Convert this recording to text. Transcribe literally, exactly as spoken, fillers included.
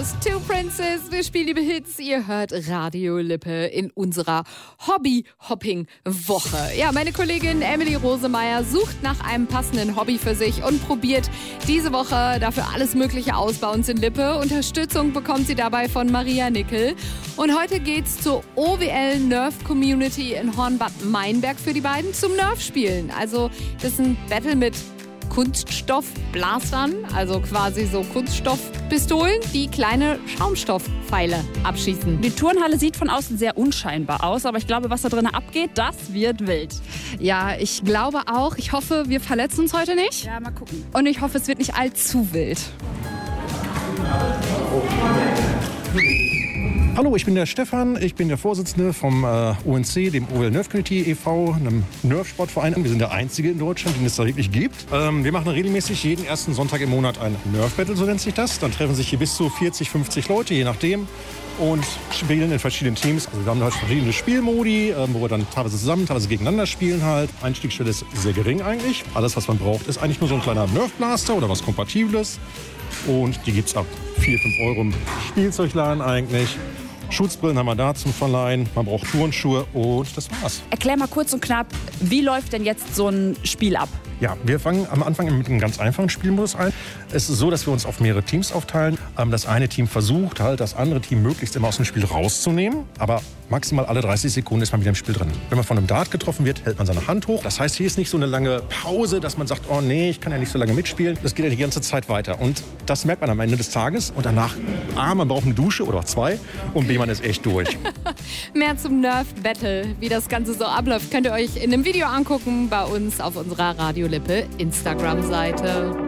ist Two Princes. Wir spielen liebe Hits. Ihr hört Radio Lippe in unserer Hobby-Hopping-Woche. Ja, meine Kollegin Emily Rosemeyer sucht nach einem passenden Hobby für sich und probiert diese Woche dafür alles Mögliche aus bei uns in Lippe. Unterstützung bekommt sie dabei von Maria Nickel. Und heute geht's zur O W L Nerf Community in Hornbad Meinberg für die beiden zum Nerf-Spielen. Also das ist ein Battle mit Kunststoffblastern, also quasi so Kunststoffpistolen, die kleine Schaumstoffpfeile abschießen. Die Turnhalle sieht von außen sehr unscheinbar aus, aber ich glaube, was da drinnen abgeht, das wird wild. Ja, ich glaube auch. Ich hoffe, wir verletzen uns heute nicht. Ja, mal gucken. Und ich hoffe, es wird nicht allzu wild. Hallo, ich bin der Stefan, ich bin der Vorsitzende vom äh, O N C, dem O W L Nerf Community e V, einem Nerf-Sportverein. Wir sind der einzige in Deutschland, den es da wirklich gibt. Ähm, wir machen regelmäßig jeden ersten Sonntag im Monat ein Nerf-Battle, so nennt sich das. Dann treffen sich hier bis zu vierzig, fünfzig Leute, je nachdem, und spielen in verschiedenen Teams. Also wir haben halt verschiedene Spielmodi, äh, wo wir dann teilweise zusammen, teilweise gegeneinander spielen halt. Einstiegsschwelle ist sehr gering eigentlich. Alles, was man braucht, ist eigentlich nur so ein kleiner Nerf-Blaster oder was Kompatibles. Und die gibt's ab vier, fünf Euro im Spielzeugladen eigentlich. Schutzbrillen haben wir da zum Verleihen, man braucht Turnschuhe und das war's. Erklär mal kurz und knapp, wie läuft denn jetzt so ein Spiel ab? Ja, wir fangen am Anfang mit einem ganz einfachen Spielmodus ein. Es ist so, dass wir uns auf mehrere Teams aufteilen. Das eine Team versucht halt, das andere Team möglichst immer aus dem Spiel rauszunehmen. Aber maximal alle dreißig Sekunden ist man wieder im Spiel drin. Wenn man von einem Dart getroffen wird, hält man seine Hand hoch. Das heißt, hier ist nicht so eine lange Pause, dass man sagt, oh nee, ich kann ja nicht so lange mitspielen. Das geht ja die ganze Zeit weiter. Und das merkt man am Ende des Tages. Und danach, A, man braucht eine Dusche oder auch zwei. Und B, man ist echt durch. Mehr zum Nerf Battle, wie das Ganze so abläuft, könnt ihr euch in einem Video angucken bei uns auf unserer Radio Lippe Instagram-Seite.